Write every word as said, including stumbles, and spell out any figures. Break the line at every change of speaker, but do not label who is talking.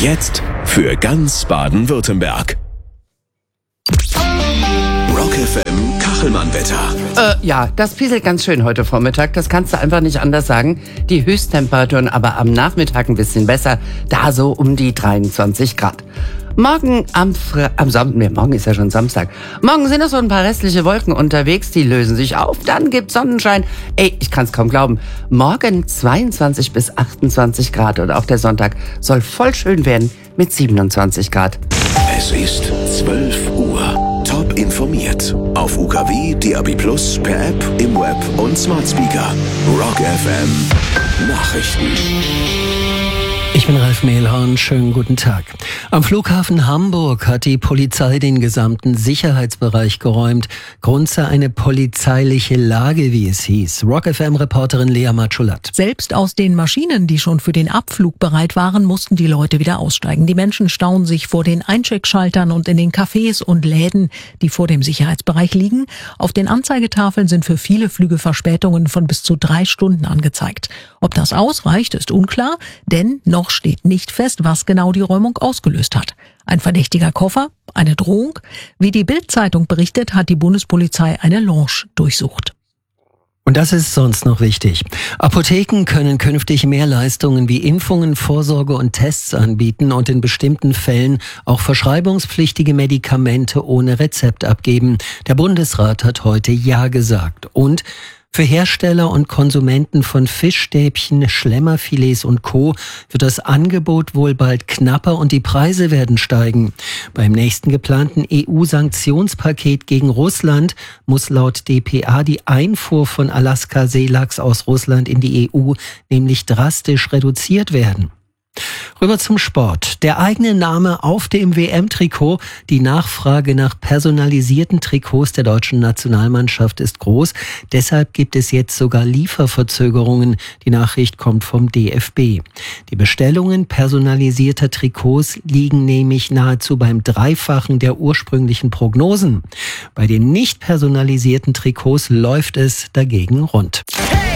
Jetzt für ganz Baden-Württemberg. Rock F M Kachelmann-Wetter.
Äh, ja, das pieselt ganz schön heute Vormittag. Das kannst du einfach nicht anders sagen. Die Höchsttemperaturen aber am Nachmittag ein bisschen besser. Da so um die dreiundzwanzig Grad. Morgen am, Fre- am Samstag, nee, morgen ist ja schon Samstag. Morgen sind noch so ein paar restliche Wolken unterwegs, die lösen sich auf, dann gibt's Sonnenschein. Ey, ich kann's kaum glauben. Morgen zweiundzwanzig bis achtundzwanzig Grad und auch der Sonntag soll voll schön werden mit siebenundzwanzig Grad.
Es ist zwölf Uhr. Top informiert. Auf U K W, D A B Plus, per App, im Web und Smart Speaker. Rock F M Nachrichten.
Ich bin Ralf Mehlhorn, schönen guten Tag. Am Flughafen Hamburg hat die Polizei den gesamten Sicherheitsbereich geräumt. Grund sei eine polizeiliche Lage, wie es hieß. Rock F M-Reporterin Lea Matschulat.
Selbst aus den Maschinen, die schon für den Abflug bereit waren, mussten die Leute wieder aussteigen. Die Menschen stauen sich vor den Eincheckschaltern und in den Cafés und Läden, die vor dem Sicherheitsbereich liegen. Auf den Anzeigetafeln sind für viele Flüge Verspätungen von bis zu drei Stunden angezeigt. Ob das ausreicht, ist unklar, denn noch steht nicht fest, was genau die Räumung ausgelöst hat. Ein verdächtiger Koffer? Eine Drohung? Wie die Bild-Zeitung berichtet, hat die Bundespolizei eine Lounge durchsucht.
Und das ist sonst noch wichtig. Apotheken können künftig mehr Leistungen wie Impfungen, Vorsorge und Tests anbieten und in bestimmten Fällen auch verschreibungspflichtige Medikamente ohne Rezept abgeben. Der Bundesrat hat heute Ja gesagt. Und für Hersteller und Konsumenten von Fischstäbchen, Schlemmerfilets und Co. wird das Angebot wohl bald knapper und die Preise werden steigen. Beim nächsten geplanten E U-Sanktionspaket gegen Russland muss laut D P A die Einfuhr von Alaska-Seelachs aus Russland in die E U nämlich drastisch reduziert werden. Rüber zum Sport. Der eigene Name auf dem W M-Trikot. Die Nachfrage nach personalisierten Trikots der deutschen Nationalmannschaft ist groß. Deshalb gibt es jetzt sogar Lieferverzögerungen. Die Nachricht kommt vom D F B. Die Bestellungen personalisierter Trikots liegen nämlich nahezu beim Dreifachen der ursprünglichen Prognosen. Bei den nicht personalisierten Trikots läuft es dagegen rund.